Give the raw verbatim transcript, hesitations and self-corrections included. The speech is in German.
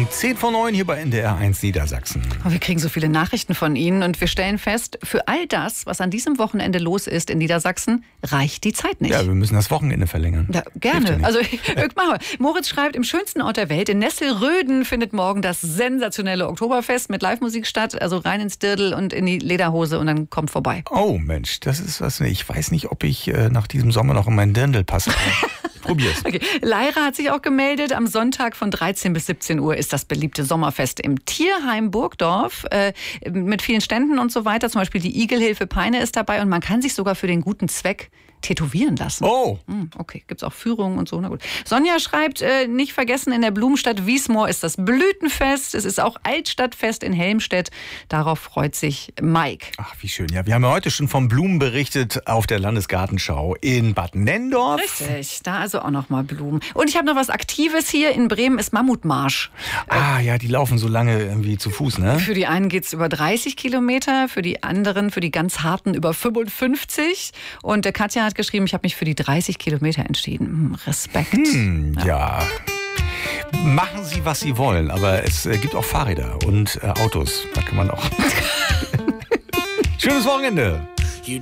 um zehn vor neun hier bei N D R eins Niedersachsen. Oh, wir kriegen so viele Nachrichten von Ihnen und wir stellen fest, für all das, was an diesem Wochenende los ist in Niedersachsen, reicht die Zeit nicht. Ja, wir müssen das Wochenende verlängern. Ja, gerne. Also, Moritz schreibt, im schönsten Ort der Welt, in Nesselröden, findet morgen das sensationelle Oktoberfest mit Live-Musik statt. Also rein ins Dirndl und in die Lederhose und dann kommt vorbei. Oh Mensch, das ist was. Ich weiß nicht, ob ich äh, nach diesem Sommer noch in meinen Dirndl passe. Probier's. Okay. Leira hat sich auch gemeldet. Am Sonntag von dreizehn bis siebzehn Uhr ist das beliebte Sommerfest im Tierheim Burgdorf äh, mit vielen Ständen und so weiter. Zum Beispiel die Igelhilfe Peine ist dabei und man kann sich sogar für den guten Zweck tätowieren lassen. Oh. Hm, okay, gibt's auch Führungen und so. Na gut. Sonja schreibt, äh, nicht vergessen, in der Blumenstadt Wiesmoor ist das Blütenfest. Es ist auch Altstadtfest in Helmstedt. Darauf freut sich Mike. Ach, wie schön. Ja, wir haben ja heute schon von Blumen berichtet auf der Landesgartenschau in Bad Nenndorf. Richtig, da also auch noch mal Blumen. Und ich habe noch was Aktives hier. In Bremen ist Mammutmarsch. Ah ja, die laufen so lange irgendwie zu Fuß, ne? Für die einen geht's über dreißig Kilometer, für die anderen, für die ganz harten über fünfundfünfzig. Und der Katja hat geschrieben, ich habe mich für die dreißig Kilometer entschieden. Hm, Respekt. Hm, ja. ja. Machen Sie, was Sie wollen, aber es äh, gibt auch Fahrräder und äh, Autos. Da kann man auch. Schönes Wochenende.